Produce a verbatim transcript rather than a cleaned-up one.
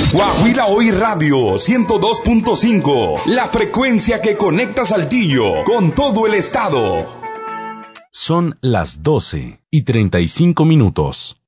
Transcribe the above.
Guajira Hoy Radio ciento dos punto cinco, la frecuencia que conecta Saltillo con todo el estado. Son las doce y treinta y cinco minutos.